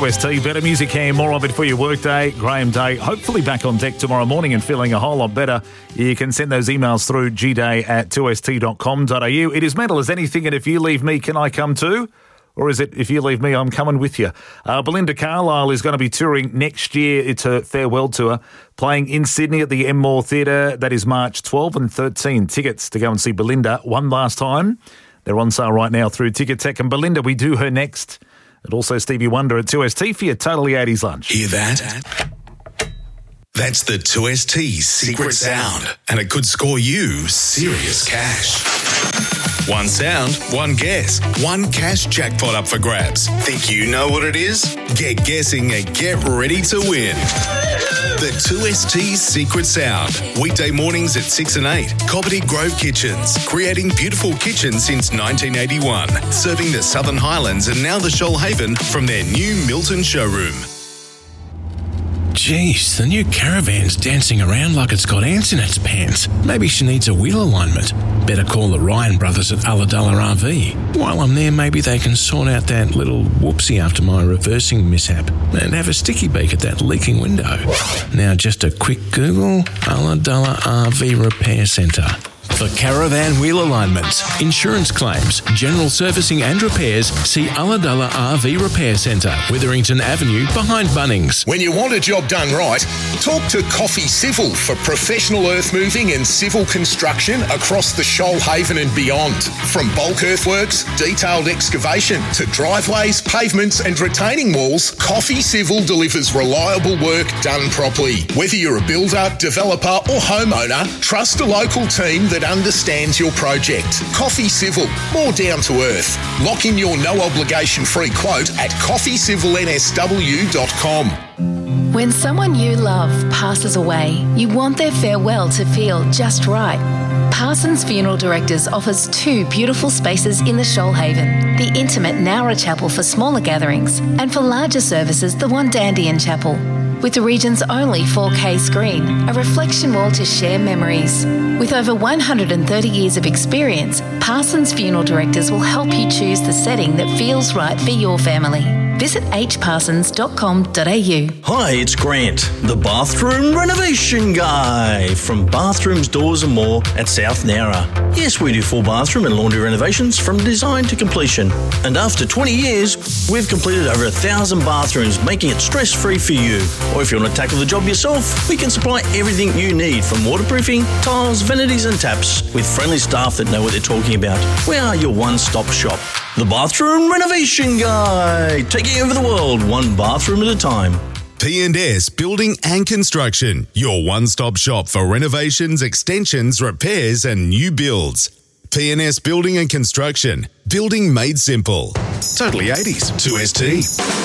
2ST. Better music here, more of it for your workday. Graham Day, hopefully back on deck tomorrow morning and feeling a whole lot better. You can send those emails through gday@2st.com.au. It is mental as anything, and if you leave me, can I come too? Or is it, if you leave me, I'm coming with you? Belinda Carlisle is going to be touring next year. It's her farewell tour, playing in Sydney at the Enmore Theatre. That is March 12 and 13. Tickets to go and see Belinda one last time. They're on sale right now through Ticketek. And Belinda, we do her next. And also Stevie Wonder at 2ST for your Totally 80s lunch. Hear that? That's the 2ST secret sound. And it could score you serious cash. One sound, one guess, one cash jackpot up for grabs. Think you know what it is? Get guessing and get ready to win. The 2ST Secret Sound. Weekday mornings at 6 and 8. Cobbitty Grove Kitchens. Creating beautiful kitchens since 1981. Serving the Southern Highlands and now the Shoalhaven from their new Milton showroom. Geez, the new Caravan's dancing around like it's got ants in its pants. Maybe she needs a wheel alignment. Better call the Ryan brothers at Ulladulla RV. While I'm there, maybe they can sort out that little whoopsie after my reversing mishap and have a sticky beak at that leaking window. Now just a quick Google, Ulladulla RV Repair Centre. For caravan wheel alignments, insurance claims, general servicing and repairs, see Ulladulla RV Repair Centre, Witherington Avenue, behind Bunnings. When you want a job done right, talk to Coffee Civil for professional earth moving and civil construction across the Shoalhaven and beyond. From bulk earthworks, detailed excavation to driveways, pavements and retaining walls, Coffee Civil delivers reliable work done properly. Whether you're a builder, developer or homeowner, trust a local team that understands your project. Coffee Civil, more down to earth. Lock in your no obligation free quote at coffeecivilnsw.com. When someone you love passes away, you want their farewell to feel just right. Parsons Funeral Directors offers two beautiful spaces in the Shoalhaven, the intimate Nowra Chapel for smaller gatherings, and for larger services, the Wandandyan Chapel. With the region's only 4K screen, a reflection wall to share memories. With over 130 years of experience, Parsons Funeral Directors will help you choose the setting that feels right for your family. Visit hparsons.com.au. Hi, it's Grant, the bathroom renovation guy from Bathrooms, Doors and More at South Nowra. Yes, we do full bathroom and laundry renovations from design to completion. And after 20 years, we've completed over 1,000 bathrooms, making it stress-free for you. Or if you want to tackle the job yourself, we can supply everything you need from waterproofing, tiles, vanities and taps with friendly staff that know what they're talking about. We are your one-stop shop. The Bathroom Renovation Guy, taking over the world one bathroom at a time. P&S Building and Construction, your one-stop shop for renovations, extensions, repairs and new builds. P&S Building and Construction, building made simple. Totally 80s, 2ST.